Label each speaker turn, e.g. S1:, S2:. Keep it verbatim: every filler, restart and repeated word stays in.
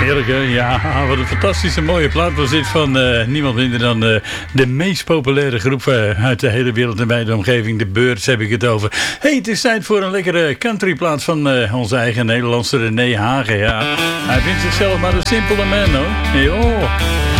S1: Heerlijk, hè? Ja, wat een fantastische mooie plaat was dit van uh, niemand minder dan uh, de meest populaire groep uh, uit de hele wereld en bij de omgeving. De Birds heb ik het over. Hey, het is tijd voor een lekkere countryplaat van uh, onze eigen Nederlandse René Hagen. Ja, hij vindt zichzelf maar een simpele man, hoor. Hey, oh.